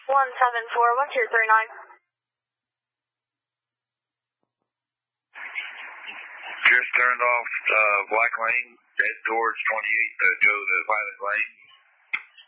174-1239. Just turned off Black Lane, head towards 28 to go to Violet Lane.